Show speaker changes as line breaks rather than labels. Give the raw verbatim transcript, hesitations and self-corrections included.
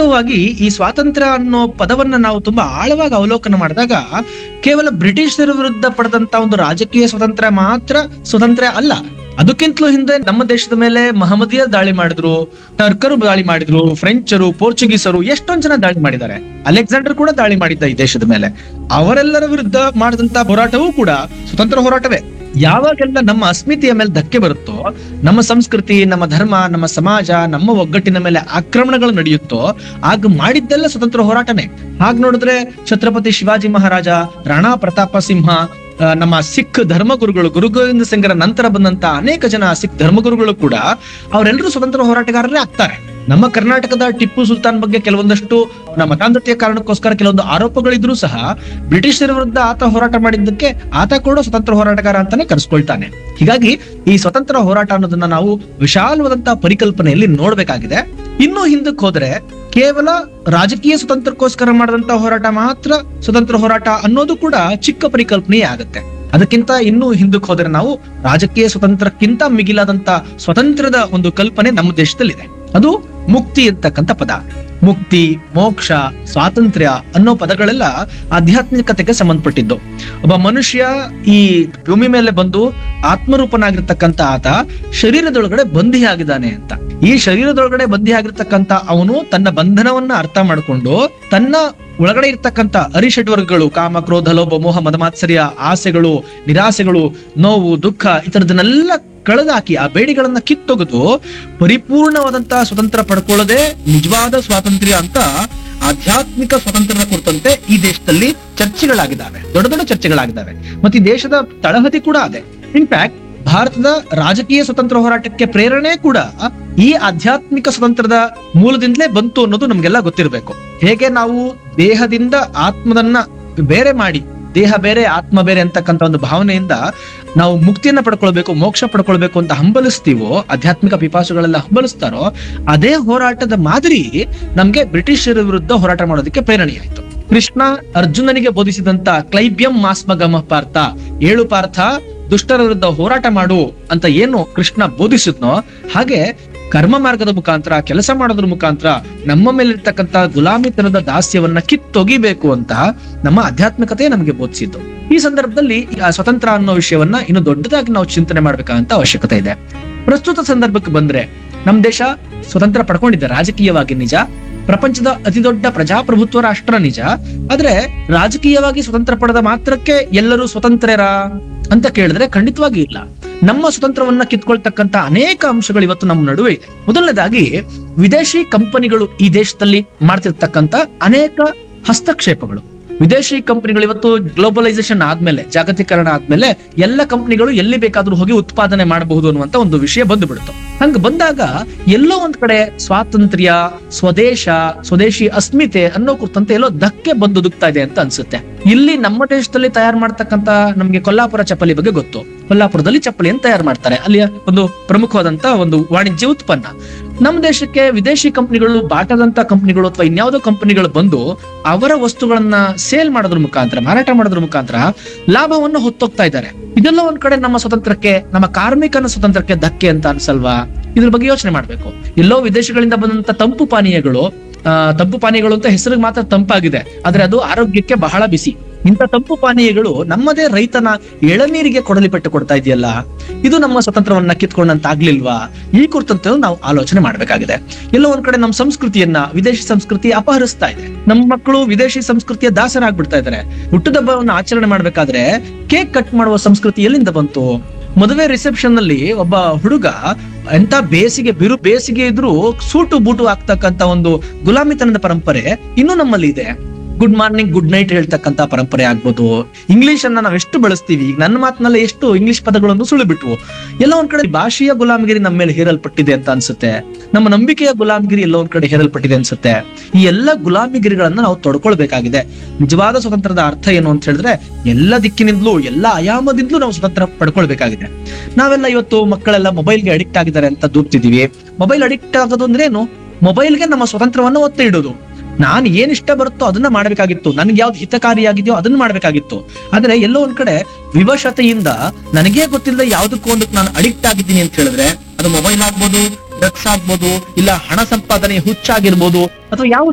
ವಾಸ್ತವವಾಗಿ ಈ ಸ್ವಾತಂತ್ರ್ಯ ಅನ್ನೋ ಪದವನ್ನ ನಾವು ತುಂಬಾ ಆಳವಾಗಿ ಅವಲೋಕನ ಮಾಡಿದಾಗ ಕೇವಲ ಬ್ರಿಟಿಷರ ವಿರುದ್ಧ ಪಡೆದಂತ ಒಂದು ರಾಜಕೀಯ ಸ್ವಾತಂತ್ರ್ಯ ಮಾತ್ರ ಸ್ವಾತಂತ್ರ್ಯ ಅಲ್ಲ. ಅದಕ್ಕಿಂತಲೂ ಹಿಂದೆ ನಮ್ಮ ದೇಶದ ಮೇಲೆ ಮಹಮ್ಮದಿಯ ದಾಳಿ ಮಾಡಿದ್ರು, ಟರ್ಕರು ದಾಳಿ ಮಾಡಿದ್ರು, ಫ್ರೆಂಚರು, ಪೋರ್ಚುಗೀಸರು ಎಷ್ಟೊಂದ್ ಜನ ದಾಳಿ ಮಾಡಿದ್ದಾರೆ. ಅಲೆಕ್ಸಾಂಡರ್ ಕೂಡ ದಾಳಿ ಮಾಡಿದ್ದ ಈ ದೇಶದ ಮೇಲೆ. ಅವರೆಲ್ಲರ ವಿರುದ್ಧ ಮಾಡಿದಂತ ಹೋರಾಟವೂ ಕೂಡ ಸ್ವತಂತ್ರ ಹೋರಾಟವೇ. ಯಾವಾಗೆಲ್ಲ ನಮ್ಮ ಅಸ್ಮಿತೆಯ ಮೇಲೆ ಧಕ್ಕೆ ಬರುತ್ತೋ, ನಮ್ಮ ಸಂಸ್ಕೃತಿ, ನಮ್ಮ ಧರ್ಮ, ನಮ್ಮ ಸಮಾಜ, ನಮ್ಮ ಒಗ್ಗಟ್ಟಿನ ಮೇಲೆ ಆಕ್ರಮಣಗಳು ನಡೆಯುತ್ತೋ, ಆಗ ಮಾಡಿದ್ದೆಲ್ಲ ಸ್ವತಂತ್ರ ಹೋರಾಟನೇ. ಹಾಗೆ ನೋಡಿದ್ರೆ ಛತ್ರಪತಿ ಶಿವಾಜಿ ಮಹಾರಾಜ, ರಾಣಾ ಪ್ರತಾಪ ಸಿಂಹ, ಆ, ನಮ್ಮ ಸಿಖ್ ಧರ್ಮಗುರುಗಳು, ಗುರು ಗೋವಿಂದ ಸಿಂಗರ ನಂತರ ಬಂದಂತ ಅನೇಕ ಜನ ಸಿಖ್ ಧರ್ಮಗುರುಗಳು ಕೂಡ ಅವರೆಲ್ಲರೂ ಸ್ವತಂತ್ರ ಹೋರಾಟಗಾರರೇ ಆಗ್ತಾರೆ. ನಮ್ಮ ಕರ್ನಾಟಕದ ಟಿಪ್ಪು ಸುಲ್ತಾನ್ ಬಗ್ಗೆ ಕೆಲವೊಂದಷ್ಟು ನಮ್ಮ ಮತಾಂಧತೆಯ ಕಾರಣಕ್ಕೋಸ್ಕರ ಕೆಲವೊಂದು ಆರೋಪಗಳಿದ್ರೂ ಸಹ ಬ್ರಿಟಿಷರ ವಿರುದ್ಧ ಆತ ಹೋರಾಟ ಮಾಡಿದ್ದಕ್ಕೆ ಆತ ಕೂಡ ಸ್ವತಂತ್ರ ಹೋರಾಟಗಾರ ಅಂತಾನೆ ಕರೆಸ್ಕೊಳ್ತಾನೆ. ಹೀಗಾಗಿ ಈ ಸ್ವತಂತ್ರ ಹೋರಾಟ ಅನ್ನೋದನ್ನ ನಾವು ವಿಶಾಲವಾದಂತಹ ಪರಿಕಲ್ಪನೆಯಲ್ಲಿ ನೋಡ್ಬೇಕಾಗಿದೆ. ಇನ್ನು ಹಿಂದಕ್ಕೆ ಹೋದ್ರೆ ಕೇವಲ ರಾಜಕೀಯ ಸ್ವತಂತ್ರಕ್ಕೋಸ್ಕರ ಮಾಡಿದಂತ ಹೋರಾಟ ಮಾತ್ರ ಸ್ವತಂತ್ರ ಹೋರಾಟ ಅನ್ನೋದು ಕೂಡ ಚಿಕ್ಕ ಪರಿಕಲ್ಪನೆಯೇ ಆಗುತ್ತೆ. ಅದಕ್ಕಿಂತ ಇನ್ನೂ ಹಿಂದಕ್ಕೆ ಹೋದ್ರೆ ನಾವು ರಾಜಕೀಯ ಸ್ವತಂತ್ರಕ್ಕಿಂತ ಮಿಗಿಲಾದಂತ ಸ್ವತಂತ್ರದ ಒಂದು ಕಲ್ಪನೆ ನಮ್ಮ ದೇಶದಲ್ಲಿದೆ. ಅದು ಮುಕ್ತಿ ಅಂತಕ್ಕಂಥ ಪದ. ಮುಕ್ತಿ, ಮೋಕ್ಷ, ಸ್ವಾತಂತ್ರ್ಯ ಅನ್ನೋ ಪದಗಳೆಲ್ಲ ಆಧ್ಯಾತ್ಮಿಕತೆಗೆ ಸಂಬಂಧಪಟ್ಟಿದ್ದು. ಒಬ್ಬ ಮನುಷ್ಯ ಈ ಭೂಮಿ ಮೇಲೆ ಬಂದು ಆತ್ಮರೂಪನಾಗಿರ್ತಕ್ಕಂಥ ಆತ ಶರೀರದೊಳಗಡೆ ಬಂಧಿಯಾಗಿದ್ದಾನೆ ಅಂತ. ಈ ಶರೀರದೊಳಗಡೆ ಬಂಧಿಯಾಗಿರ್ತಕ್ಕಂಥ ಅವನು ತನ್ನ ಬಂಧನವನ್ನ ಅರ್ಥ ಮಾಡಿಕೊಂಡು ತನ್ನ ಒಳಗಡೆ ಇರ್ತಕ್ಕಂಥ ಅರಿಷಡ್ವರ್ಗಗಳು, ಕಾಮ, ಕ್ರೋಧ, ಲೋಭ, ಮೋಹ, ಮದಮಾತ್ಸರ್ಯ, ಆಸೆಗಳು, ನಿರಾಸೆಗಳು, ನೋವು, ದುಃಖ ಇತರದನ್ನೆಲ್ಲ ಕಳೆದಾಕಿ ಆ ಬೇಡಿಗಳನ್ನ ಕಿತ್ತೊಗೆದು ಪರಿಪೂರ್ಣವಾದಂತಹ ಸ್ವತಂತ್ರ ಪಡ್ಕೊಳ್ಳೋದೇ ನಿಜವಾದ ಸ್ವಾತಂತ್ರ್ಯ ಅಂತ ಆಧ್ಯಾತ್ಮಿಕ ಸ್ವಾತಂತ್ರ್ಯದ ಕುರಿತಂತೆ ಈ ದೇಶದಲ್ಲಿ ಚರ್ಚೆಗಳಾಗಿದ್ದಾವೆ, ದೊಡ್ಡ ದೊಡ್ಡ ಚರ್ಚೆಗಳಾಗಿದ್ದಾವೆ. ಮತ್ತೆ ಈ ದೇಶದ ತಳಹದಿ ಕೂಡ ಅದೇ. ಇನ್ಫ್ಯಾಕ್ಟ್ ಭಾರತದ ರಾಜಕೀಯ ಸ್ವತಂತ್ರ ಹೋರಾಟಕ್ಕೆ ಪ್ರೇರಣೆ ಕೂಡ ಈ ಆಧ್ಯಾತ್ಮಿಕ ಸ್ವತಂತ್ರದ ಮೂಲದಿಂದಲೇ ಬಂತು ಅನ್ನೋದು ನಮ್ಗೆಲ್ಲ ಗೊತ್ತಿರಬೇಕು. ಹೇಗೆ ನಾವು ದೇಹದಿಂದ ಆತ್ಮದನ್ನ ಬೇರೆ ಮಾಡಿ, ದೇಹ ಬೇರೆ ಆತ್ಮ ಬೇರೆ ಅಂತಕ್ಕಂಥ ಒಂದು ಭಾವನೆಯಿಂದ ನಾವು ಮುಕ್ತಿಯನ್ನ ಪಡ್ಕೊಳ್ಬೇಕು, ಮೋಕ್ಷ ಪಡ್ಕೊಳ್ಬೇಕು ಅಂತ ಹಂಬಲಿಸ್ತೀವೋ, ಆಧ್ಯಾತ್ಮಿಕ ಪಿಪಾಸುಗಳೆಲ್ಲ ಹಂಬಲಿಸ್ತಾರೋ, ಅದೇ ಹೋರಾಟದ ಮಾದರಿ ನಮ್ಗೆ ಬ್ರಿಟಿಷರ ವಿರುದ್ಧ ಹೋರಾಟ ಮಾಡೋದಕ್ಕೆ ಪ್ರೇರಣೆಯಾಯಿತು. ಕೃಷ್ಣ ಅರ್ಜುನನಿಗೆ ಬೋಧಿಸಿದಂತ ಕ್ಲೈಬ್ಯಂ ಮಾಸ್ಮಗಮ ಪಾರ್ಥ, ಏಳು ಪಾರ್ಥ ದುಷ್ಟರ ವಿರುದ್ಧ ಹೋರಾಟ ಮಾಡು ಅಂತ ಏನು ಕೃಷ್ಣ ಬೋಧಿಸಿದ್ನೋ, ಹಾಗೆ ಕರ್ಮ ಮಾರ್ಗದ ಮುಖಾಂತರ, ಕೆಲಸ ಮಾಡೋದ್ರ ಮುಖಾಂತರ ನಮ್ಮ ಮೇಲಿರ್ತಕ್ಕಂಥ ಗುಲಾಮಿತನದ ದಾಸ್ಯವನ್ನ ಕಿತ್ತೊಗಿಬೇಕು ಅಂತ ನಮ್ಮ ಆಧ್ಯಾತ್ಮಿಕತೆ ನಮಗೆ ಬೋಧಿಸಿದ್ದು. ಈ ಸಂದರ್ಭದಲ್ಲಿ ಆ ಸ್ವತಂತ್ರ ಅನ್ನೋ ವಿಷಯವನ್ನ ಇನ್ನು ದೊಡ್ಡದಾಗಿ ನಾವು ಚಿಂತನೆ ಮಾಡ್ಬೇಕಂತ ಅವಶ್ಯಕತೆ ಇದೆ. ಪ್ರಸ್ತುತ ಸಂದರ್ಭಕ್ಕೆ ಬಂದ್ರೆ ನಮ್ ದೇಶ ಸ್ವತಂತ್ರ ಪಡ್ಕೊಂಡಿದೆ ರಾಜಕೀಯವಾಗಿ, ನಿಜ. ಪ್ರಪಂಚದ ಅತಿ ದೊಡ್ಡ ಪ್ರಜಾಪ್ರಭುತ್ವ ರಾಷ್ಟ್ರ, ನಿಜ. ಆದ್ರೆ ರಾಜಕೀಯವಾಗಿ ಸ್ವತಂತ್ರ ಪಡೆದ ಮಾತ್ರಕ್ಕೆ ಎಲ್ಲರೂ ಸ್ವತಂತ್ರರಾ ಅಂತ ಕೇಳಿದ್ರೆ ಖಂಡಿತವಾಗಿ ಇಲ್ಲ. ನಮ್ಮ ಸ್ವತಂತ್ರವನ್ನ ಕಿತ್ಕೊಳ್ತಕ್ಕಂತ ಅನೇಕ ಅಂಶಗಳು ಇವತ್ತು ನಮ್ಮ ನಡುವೆ ಇದೆ. ಮೊದಲನೇದಾಗಿ ವಿದೇಶಿ ಕಂಪನಿಗಳು ಈ ದೇಶದಲ್ಲಿ ಮಾಡ್ತಿರ್ತಕ್ಕಂತ ಅನೇಕ ಹಸ್ತಕ್ಷೇಪಗಳು. ವಿದೇಶಿ ಕಂಪನಿಗಳು ಇವತ್ತು ಗ್ಲೋಬಲೈಸೇಷನ್ ಆದ್ಮೇಲೆ, ಜಾಗತೀಕರಣ ಆದ್ಮೇಲೆ ಎಲ್ಲ ಕಂಪನಿಗಳು ಎಲ್ಲಿ ಬೇಕಾದ್ರೂ ಹೋಗಿ ಉತ್ಪಾದನೆ ಮಾಡಬಹುದು ಅನ್ನುವಂತ ಒಂದು ವಿಷಯ ಬಂದು ಬಿಡ್ತು. ಹಂಗ ಬಂದಾಗ ಎಲ್ಲೋ ಒಂದ್ ಕಡೆ ಸ್ವಾತಂತ್ರ್ಯ, ಸ್ವದೇಶ, ಸ್ವದೇಶಿ ಅಸ್ಮಿತೆ ಅನ್ನೋ ಕುರಿತಂತೆ ಎಲ್ಲೋ ಧಕ್ಕೆ ಬಂದು ದುಕ್ತಾ ಇದೆ ಅಂತ ಅನ್ಸುತ್ತೆ. ಇಲ್ಲಿ ನಮ್ಮ ದೇಶದಲ್ಲಿ ತಯಾರು ಮಾಡ್ತಕ್ಕಂತ ನಮ್ಗೆ ಕೊಲ್ಲಾಪುರ ಚಪ್ಪಲಿ ಬಗ್ಗೆ ಗೊತ್ತು. ಕೊಲ್ಲಾಪುರದಲ್ಲಿ ಚಪ್ಪಲಿಯನ್ನು ತಯಾರು ಮಾಡ್ತಾರೆ, ಅಲ್ಲಿಯ ಒಂದು ಪ್ರಮುಖವಾದಂತ ಒಂದು ವಾಣಿಜ್ಯ ಉತ್ಪನ್ನ. ನಮ್ಮ ದೇಶಕ್ಕೆ ವಿದೇಶಿ ಕಂಪನಿಗಳು, ಬಾಟದಂತ ಕಂಪನಿಗಳು ಅಥವಾ ಇನ್ಯಾವುದೋ ಕಂಪನಿಗಳು ಬಂದು ಅವರ ವಸ್ತುಗಳನ್ನ ಸೇಲ್ ಮಾಡೋದ್ರ ಮುಖಾಂತರ, ಮಾರಾಟ ಮಾಡೋದ್ರ ಮುಖಾಂತರ ಲಾಭವನ್ನು ಹೊತ್ತೋಗ್ತಾ ಇದ್ದಾರೆ. ಇದೆಲ್ಲ ಒಂದ್ ಕಡೆ ನಮ್ಮ ಸ್ವತಂತ್ರಕ್ಕೆ, ನಮ್ಮ ಕಾರ್ಮಿಕನ ಸ್ವತಂತ್ರಕ್ಕೆ ಧಕ್ಕೆ ಅಂತ ಅನ್ಸಲ್ವಾ? ಇದ್ರ ಬಗ್ಗೆ ಯೋಚನೆ ಮಾಡ್ಬೇಕು. ಎಲ್ಲೋ ವಿದೇಶಗಳಿಂದ ಬಂದಂತ ತಂಪು ಪಾನೀಯಗಳು, ಆ ತಂಪು ಪಾನೀಯಗಳು ಅಂತ ಹೆಸರಿಗೆ ಮಾತ್ರ ತಂಪಾಗಿದೆ, ಆದ್ರೆ ಅದು ಆರೋಗ್ಯಕ್ಕೆ ಬಹಳ ಬಿಸಿ. ಇಂಥ ತಂಪು ಪಾನೀಯಗಳು ನಮ್ಮದೇ ರೈತನ ಎಳನೀರಿಗೆ ಕೊಡಲಿಪಟ್ಟು ಕೊಡ್ತಾ ಇದೆಯಲ್ಲ, ಇದು ನಮ್ಮ ಸ್ವತಂತ್ರವನ್ನ ಕಿತ್ಕೊಂಡಂತ ಆಗ್ಲಿಲ್ವಾ? ಈ ಕುರಿತಂತೆ ನಾವು ಆಲೋಚನೆ ಮಾಡ್ಬೇಕಾಗಿದೆ. ಎಲ್ಲೋ ಒಂದ್ ಕಡೆ ನಮ್ಮ ಸಂಸ್ಕೃತಿಯನ್ನ ವಿದೇಶಿ ಸಂಸ್ಕೃತಿ ಅಪಹರಿಸ್ತಾ ಇದೆ. ನಮ್ಮ ಮಕ್ಕಳು ವಿದೇಶಿ ಸಂಸ್ಕೃತಿಯ ದಾಸರಾಗ್ಬಿಡ್ತಾ ಇದ್ದಾರೆ. ಹುಟ್ಟುಹಬ್ಬವನ್ನು ಆಚರಣೆ ಮಾಡ್ಬೇಕಾದ್ರೆ ಕೇಕ್ ಕಟ್ ಮಾಡುವ ಸಂಸ್ಕೃತಿ ಎಲ್ಲಿಂದ ಬಂತು? ಮದುವೆ ರಿಸೆಪ್ಷನ್ ನಲ್ಲಿ ಒಬ್ಬ ಹುಡುಗ ಎಂತ ಬೇಸಿಗೆ, ಬಿರು ಬೇಸಿಗೆ ಇದ್ರೂ ಸೂಟು ಬೂಟು ಆಗ್ತಕ್ಕಂತ ಒಂದು ಗುಲಾಮಿತನದ ಪರಂಪರೆ ಇನ್ನೂ ನಮ್ಮಲ್ಲಿ ಇದೆ. ಗುಡ್ ಮಾರ್ನಿಂಗ್, ಗುಡ್ ನೈಟ್ ಹೇಳ್ತಕ್ಕಂತ ಪರಂಪರೆ ಆಗ್ಬೋದು. ಇಂಗ್ಲಿಷ್ ಅನ್ನ ನಾವ್ ಎಷ್ಟು ಬಳಸ್ತೀವಿ, ಈಗ ನನ್ನ ಮಾತಿನಲ್ಲಿ ಎಷ್ಟು ಇಂಗ್ಲಿಷ್ ಪದಗಳನ್ನು ಸುಳಿಬಿಟ್ವು. ಎಲ್ಲ ಒಂದ್ ಕಡೆ ಭಾಷೆಯ ಗುಲಾಮಗಿರಿ ನಮ್ಮ ಮೇಲೆ ಹೇರಲ್ಪಟ್ಟಿದೆ ಅಂತ ಅನ್ಸುತ್ತೆ. ನಮ್ಮ ನಂಬಿಕೆಯ ಗುಲಾಮಗಿರಿ ಎಲ್ಲ ಒಂದ್ ಕಡೆ ಹೇರಲ್ಪಟ್ಟಿದೆ ಅನ್ಸುತ್ತೆ. ಈ ಎಲ್ಲ ಗುಲಾಮಿಗಿರಿಗಳನ್ನ ನಾವು ತೊಡ್ಕೊಳ್ಬೇಕಾಗಿದೆ. ನಿಜವಾದ ಸ್ವತಂತ್ರದ ಅರ್ಥ ಏನು ಅಂತ ಹೇಳಿದ್ರೆ, ಎಲ್ಲ ದಿಕ್ಕಿನಿಂದಲೂ, ಎಲ್ಲ ಆಯಾಮದಿಂದಲೂ ನಾವು ಸ್ವತಂತ್ರ ಪಡ್ಕೊಳ್ಬೇಕಾಗಿದೆ. ನಾವೆಲ್ಲ ಇವತ್ತು ಮಕ್ಕಳೆಲ್ಲ ಮೊಬೈಲ್ಗೆ ಅಡಿಕ್ಟ್ ಆಗಿದ್ದಾರೆ ಅಂತ ದೂರ್ತಿದೀವಿ. ಮೊಬೈಲ್ ಅಡಿಕ್ಟ್ ಆಗೋದು ಅಂದ್ರೆ ಏನು? ಮೊಬೈಲ್ಗೆ ನಮ್ಮ ಸ್ವತಂತ್ರವನ್ನು ಒತ್ತೆ ಇಡೋದು. ನಾನು ಏನ್ ಇಷ್ಟ ಬರುತ್ತೋ ಅದನ್ನ ಮಾಡ್ಬೇಕಾಗಿತ್ತು, ನನ್ಗೆ ಯಾವ್ದು ಹಿತಕಾರಿಯಾಗಿದೆಯೋ ಅದನ್ನ ಮಾಡ್ಬೇಕಾಗಿತ್ತು. ಆದ್ರೆ ಎಲ್ಲೋ ಒಂದ್ ಕಡೆ ವಿವಶತೆಯಿಂದ ನನಗೇ ಗೊತ್ತಿಲ್ಲದೆ ಯಾವ್ದಕ್ಕೂ ಒಂದಕ್ಕೆ ನಾನು ಅಡಿಕ್ಟ್ ಆಗಿದ್ದೀನಿ ಅಂತ ಹೇಳಿದ್ರೆ, ಅದು ಮೊಬೈಲ್ ಆಗ್ಬೋದು, ಡ್ರಗ್ಸ್ ಆಗ್ಬೋದು, ಇಲ್ಲ ಹಣ ಸಂಪಾದನೆ ಹುಚ್ಚಾಗಿರ್ಬೋದು, ಅಥವಾ ಯಾವ